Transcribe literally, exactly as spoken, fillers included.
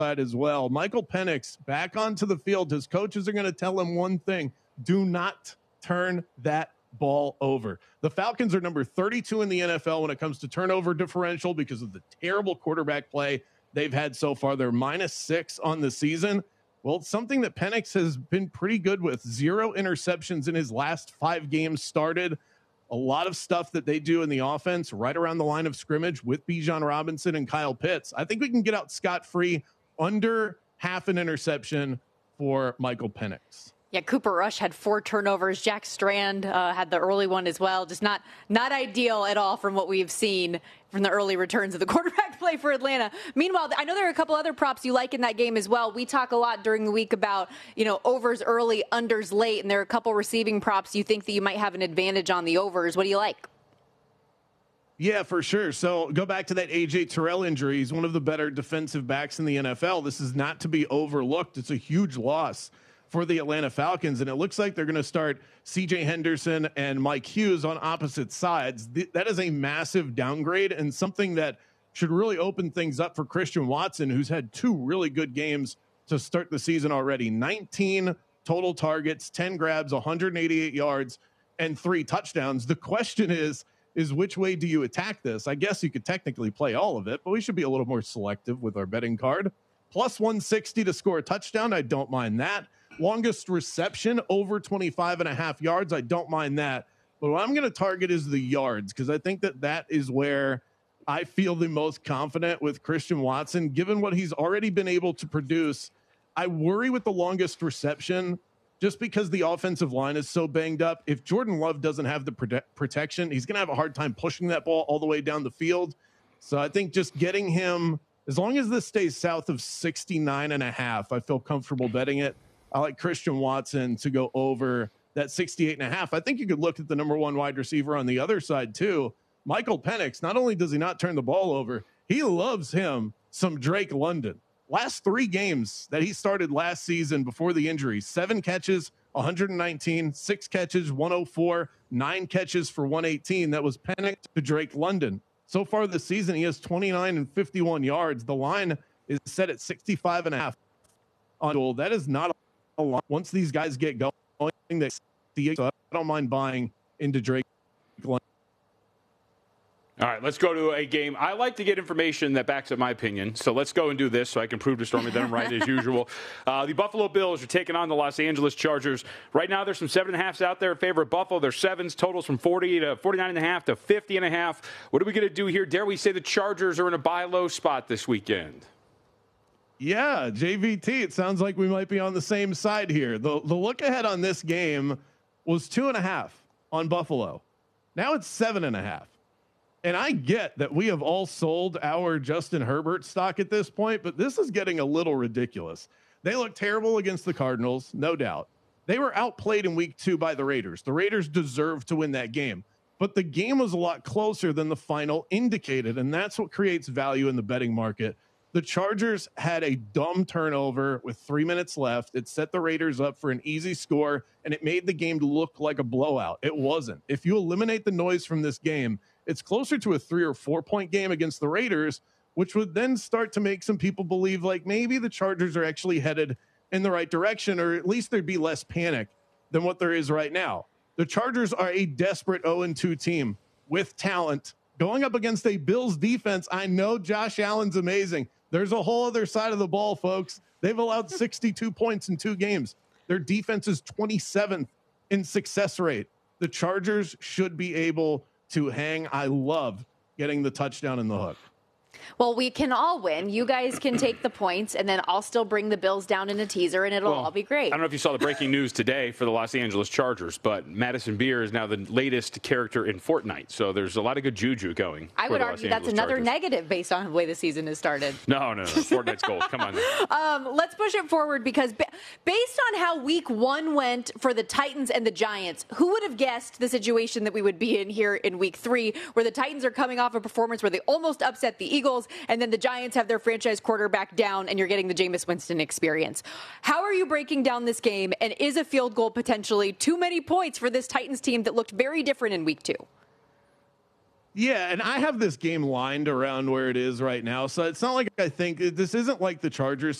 as well. Michael Penix back onto the field. His coaches are going to tell him one thing: do not turn that ball over. The Falcons are number thirty-two in the N F L when it comes to turnover differential because of the terrible quarterback play they've had so far. They're minus six on the season. Well, it's something that Penix has been pretty good with. Zero interceptions in his last five games started. A lot of stuff that they do in the offense right around the line of scrimmage with Bijan Robinson and Kyle Pitts. I think we can get out scot-free under half an interception for Michael Penix. Yeah, Cooper Rush had four turnovers. Jack Strand uh, had the early one as well. Just not not ideal at all from what we've seen from the early returns of the quarterback play for Atlanta. Meanwhile, I know there are a couple other props you like in that game as well. We talk a lot during the week about, you know, overs early, unders late, and there are a couple receiving props you think that you might have an advantage on the overs. What do you like? Yeah, for sure. So go back to that A J Terrell injury. He's one of the better defensive backs in the N F L. This is not to be overlooked. It's a huge loss for the Atlanta Falcons, and it looks like they're going to start C J Henderson and Mike Hughes on opposite sides. Th- that is a massive downgrade and something that should really open things up for Christian Watson, who's had two really good games to start the season already. nineteen total targets, ten grabs, one hundred eighty-eight yards, and three touchdowns. The question is, is which way do you attack this? I guess you could technically play all of it, but we should be a little more selective with our betting card. Plus one sixty to score a touchdown. I don't mind that. Longest reception over twenty-five and a half yards. I don't mind that. But what I'm going to target is the yards, because I think that that is where I feel the most confident with Christian Watson, given what he's already been able to produce. I worry with the longest reception just because the offensive line is so banged up. If Jordan Love doesn't have the prote- protection, he's going to have a hard time pushing that ball all the way down the field. So I think just getting him, as long as this stays south of sixty-nine and a half, I feel comfortable betting it. I like Christian Watson to go over that sixty-eight and a half. I think you could look at the number one wide receiver on the other side too. Michael Penix, not only does he not turn the ball over, he loves him some Drake London. Last three games that he started last season before the injury, seven catches, one hundred nineteen, six catches, one oh four, nine catches for one eighteen. That was Penix to Drake London. So far this season, he has twenty-nine and fifty-one yards. The line is set at sixty-five and a half on goal. That is not a lot. Once these guys get going, they see, so I don't mind buying into Drake London. All right, let's go to a game. I like to get information that backs up my opinion, so let's go and do this so I can prove to Stormy that I'm right as usual. Uh, the Buffalo Bills are taking on the Los Angeles Chargers. Right now, there's some seven and a halfs out there in favor of Buffalo. There's sevens, totals from forty to forty-nine and a half to fifty and a half. What are we going to do here? Dare we say the Chargers are in a buy low spot this weekend? Yeah, J V T, it sounds like we might be on the same side here. The, the look ahead on this game was two and a half on Buffalo. Now it's seven and a half. And I get that we have all sold our Justin Herbert stock at this point, but this is getting a little ridiculous. They look terrible against the Cardinals, no doubt. They were outplayed in week two by the Raiders. The Raiders deserved to win that game, but the game was a lot closer than the final indicated, and that's what creates value in the betting market. The Chargers had a dumb turnover with three minutes left. It set the Raiders up for an easy score, and it made the game look like a blowout. It wasn't. If you eliminate the noise from this game, it's closer to a three or four point game against the Raiders, which would then start to make some people believe like maybe the Chargers are actually headed in the right direction, or at least there'd be less panic than what there is right now. The Chargers are a desperate oh and two team with talent going up against a Bills defense. I know Josh Allen's amazing. There's a whole other side of the ball, folks. They've allowed sixty-two points in two games. Their defense is twenty-seventh in success rate. The Chargers should be able to hang. I love getting the touchdown in the hook. Well, we can all win. You guys can take the points, and then I'll still bring the Bills down in a teaser, and it'll well, all be great. I don't know if you saw the breaking news today for the Los Angeles Chargers, but Madison Beer is now the latest character in Fortnite. So there's a lot of good juju going. I would argue that's another Chargers. negative based on the way the season has started. No, no, no. Fortnite's gold. Come on. Um, let's push it forward because ba- based on how week one went for the Titans and the Giants, who would have guessed the situation that we would be in here in week three, where the Titans are coming off a performance where they almost upset the Eagles, and then the Giants have their franchise quarterback down, and you're getting the Jameis Winston experience. How are you breaking down this game, and is a field goal potentially too many points for this Titans team that looked very different in week two? Yeah, and I have this game lined around where it is right now, so it's not like I think this isn't like the Chargers